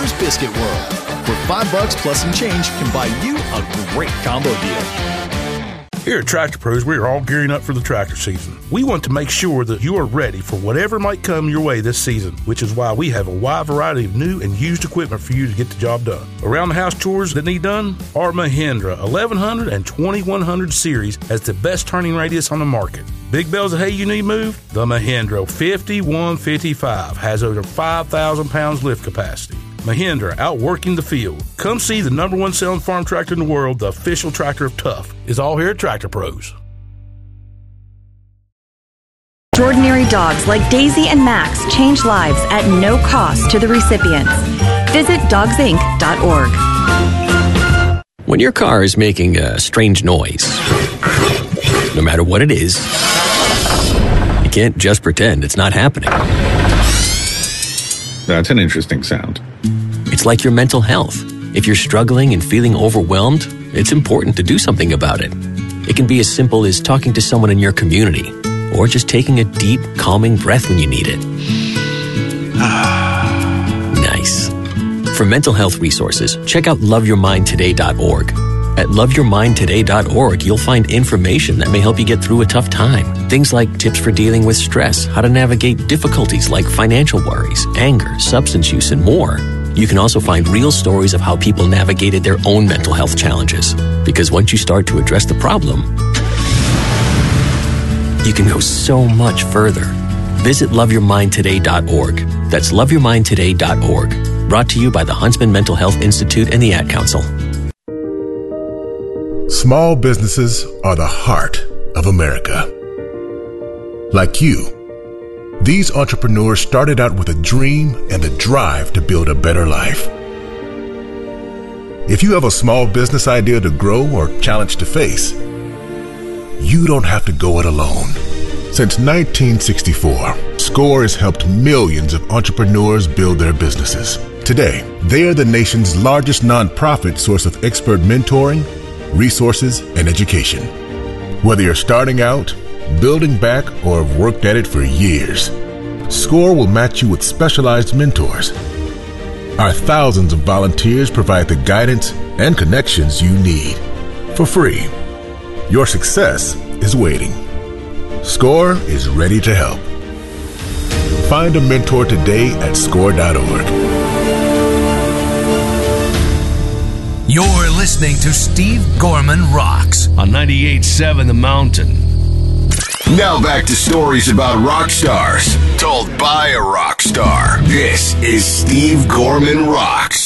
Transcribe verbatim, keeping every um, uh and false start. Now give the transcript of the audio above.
Score's Biscuit World, where five bucks plus some change can buy you a great combo deal. Here at Tractor Pros, we are all gearing up for the tractor season. We want to make sure that you are ready for whatever might come your way this season, which is why we have a wide variety of new and used equipment for you to get the job done. Around the house chores that need done, our Mahindra eleven hundred and twenty-one hundred series has the best turning radius on the market. Big bells of hay you need moved? The Mahindra fifty-one fifty-five has over five thousand pounds lift capacity. Mahindra, outworking the field. Come see the number one selling farm tractor in the world, the official tractor of Tough, is all here at Tractor Pros. Extraordinary dogs like Daisy and Max change lives at no cost to the recipients. Visit dogs inc dot org. When your car is making a strange noise, no matter what it is, you can't just pretend it's not happening. That's an interesting sound. It's like your mental health. If you're struggling and feeling overwhelmed, it's important to do something about it. It can be as simple as talking to someone in your community, or just taking a deep, calming breath when you need it. Nice. For mental health resources, check out love your mind today dot org. At love your mind today dot org, you'll find information that may help you get through a tough time. Things like tips for dealing with stress, how to navigate difficulties like financial worries, anger, substance use, and more. You can also find real stories of how people navigated their own mental health challenges. Because once you start to address the problem, you can go so much further. Visit love your mind today dot org. That's love your mind today dot org. Brought to you by the Huntsman Mental Health Institute and the Ad Council. Small businesses are the heart of America. Like you, these entrepreneurs started out with a dream and the drive to build a better life. If you have a small business idea to grow or challenge to face, you don't have to go it alone. Since nineteen sixty-four, SCORE has helped millions of entrepreneurs build their businesses. Today, they are the nation's largest nonprofit source of expert mentoring, resources, and education. Whether you're starting out, building back, or have worked at it for years, SCORE will match you with specialized mentors. Our thousands of volunteers provide the guidance and connections you need for free. Your success is waiting. SCORE is ready to help. Find a mentor today at score dot org. You're listening to Steve Gorman Rocks on ninety-eight point seven The Mountain. Now back to stories about rock stars told by a rock star. This is Steve Gorman Rocks.